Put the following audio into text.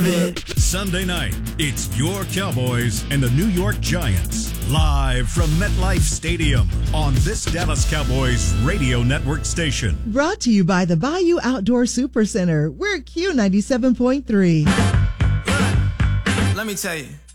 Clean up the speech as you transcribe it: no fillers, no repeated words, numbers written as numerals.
Sunday night, it's your Cowboys and the New York Giants. Live from MetLife Stadium on this Dallas Cowboys radio network station. Brought to you by the Bayou Outdoor Super Center. We're Q97.3. Let me tell you.